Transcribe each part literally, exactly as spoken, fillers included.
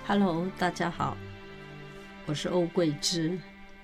Hello， 大家好，我是欧桂芝。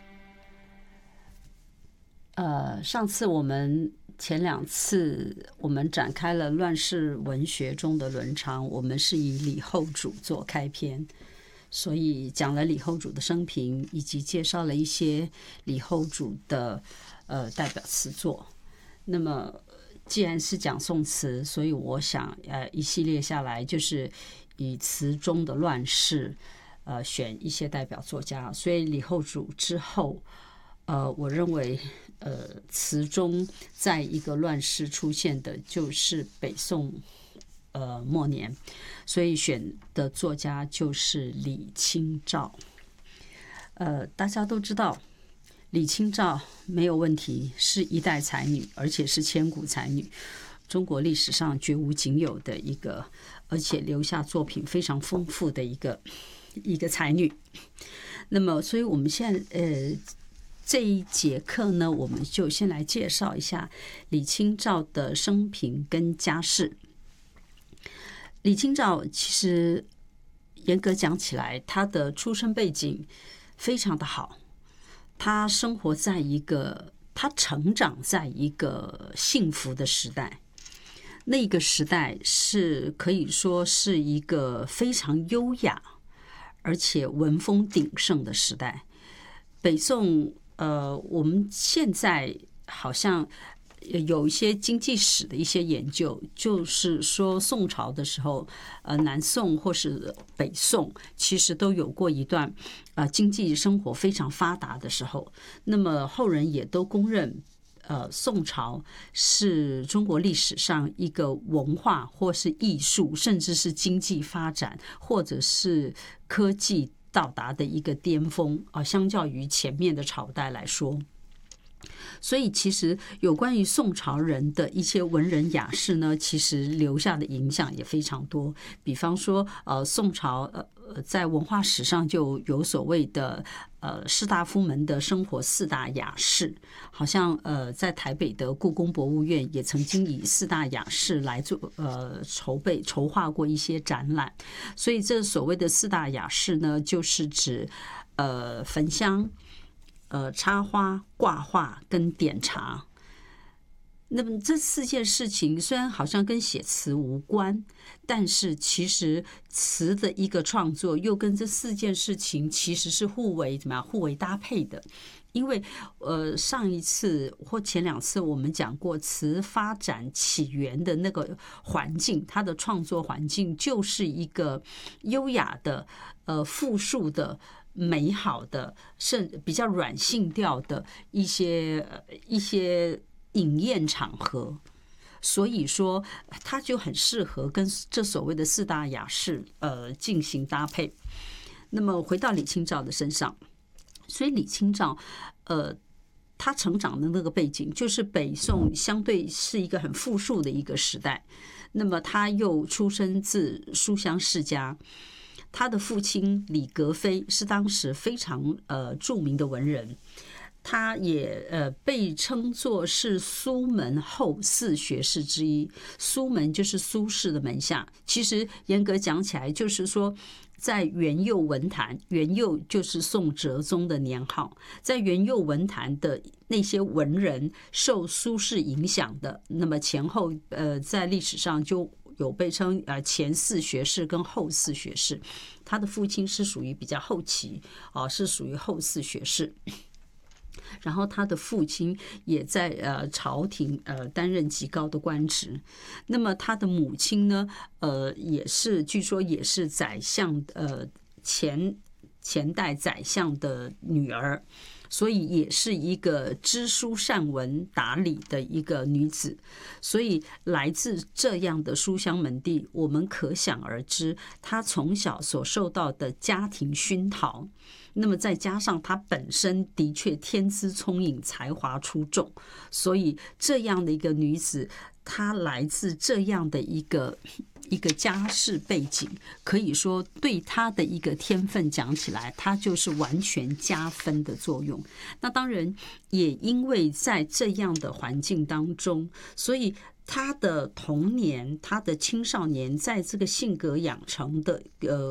呃，上次我们前两次我们展开了乱世文学中的伦常，我们是以李后主做开篇，所以讲了李后主的生平，以及介绍了一些李后主的呃代表词作。那么既然是讲宋词，所以我想呃一系列下来就是以词中的乱世呃选一些代表作家，所以李后主之后呃我认为呃词中在一个乱世出现的就是北宋呃末年，所以选的作家就是李清照。呃大家都知道李清照没有问题，是一代才女，而且是千古才女，中国历史上绝无仅有的一个，而且留下作品非常丰富的一个一个才女。那么，所以我们现在呃这一节课呢，我们就先来介绍一下李清照的生平跟家世。李清照其实严格讲起来，她的出生背景非常的好。他生活在一个，他成长在一个幸福的时代，那个时代是可以说是一个非常优雅而且文风鼎盛的时代。北宋，呃，我们现在好像有一些经济史的一些研究，就是说宋朝的时候，呃，南宋或是北宋其实都有过一段呃经济生活非常发达的时候。那么后人也都公认，呃，宋朝是中国历史上一个文化或是艺术，甚至是经济发展或者是科技到达的一个巅峰啊、呃，相较于前面的朝代来说。所以其实有关于宋朝人的一些文人雅士呢，其实留下的影响也非常多。比方说呃宋朝呃在文化史上就有所谓的呃士大夫们的生活四大雅士，好像呃在台北的故宫博物院也曾经以四大雅士来做呃筹备筹划过一些展览。所以这所谓的四大雅士呢，就是指呃焚香、呃，插花、挂画跟点茶。那么这四件事情虽然好像跟写词无关，但是其实词的一个创作又跟这四件事情其实是互为怎么样互为搭配的。因为呃上一次或前两次我们讲过，词发展起源的那个环境，它的创作环境就是一个优雅的、呃复数的、美好的，甚比较软性调的一些一些饮宴场合，所以说它就很适合跟这所谓的四大雅士呃进行搭配。那么回到李清照的身上，所以李清照呃他成长的那个背景就是北宋相对是一个很富庶的一个时代，那么他又出身自书香世家。他的父亲李格非是当时非常呃著名的文人，他也呃被称作是苏门后四学士之一。苏门就是苏轼的门下，其实严格讲起来就是说，在元佑文坛，元佑就是宋哲宗的年号，在元佑文坛的那些文人受苏轼影响的，那么前后呃在历史上就有被称呃前四学士跟后四学士。他的父亲是属于比较后期啊、呃，是属于后四学士。然后他的父亲也在呃朝廷呃担任极高的官职。那么他的母亲呢，呃也是据说也是宰相呃前前代宰相的女儿。所以也是一个知书善文达理的一个女子，所以来自这样的书香门第，我们可想而知，她从小所受到的家庭熏陶。那么再加上她本身的确天资聪颖，才华出众，所以这样的一个女子，她来自这样的一个一个家世背景，可以说对他的一个天分讲起来，他就是完全加分的作用。那当然也因为在这样的环境当中，所以他的童年、他的青少年在这个性格养成的呃